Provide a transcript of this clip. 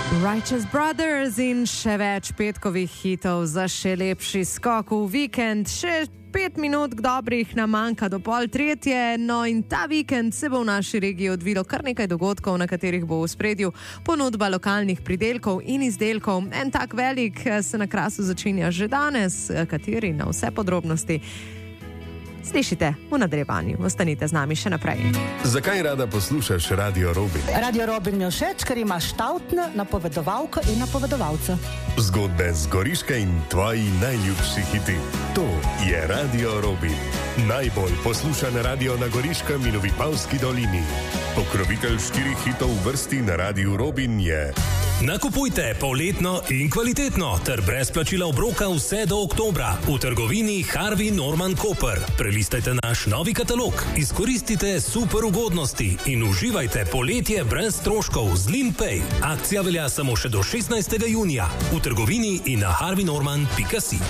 Righteous Brothers in še več petkovih hitov za še lepši skok v vikend. Še 5 minut dobrih nam manjka do 2:30, no in ta vikend se bo v naši regiji odvilo kar nekaj dogodkov, na katerih bo v spredju ponudba lokalnih pridelkov in izdelkov. En tak velik se na Krasu začenja že danes, kateri na vse podrobnosti slišite v nadaljevanju. Ostanite z nami še naprej. Zakaj rada poslušaš Radio Robin? Radio Robin mi je všeč, ker ima štavtne napovedovalke in napovedovalce. Zgodbe z Goriške in tvoji najljubši hiti. To je Radio Robin. Najbolj poslušan radio na Goriškem in v Vipavski dolini. Pokrovitelj 4 hitov v vrsti na Radio Robin je... Nakupujte polletno in kvalitetno ter brez plačila obroka vse do oktobra v trgovini Harvey Norman Koper. Prelistajte naš novi katalog, izkoristite super ugodnosti in uživajte poletje brez stroškov z Linpay. Akcija velja samo še do 16. junija v trgovini in na harveynorman.si.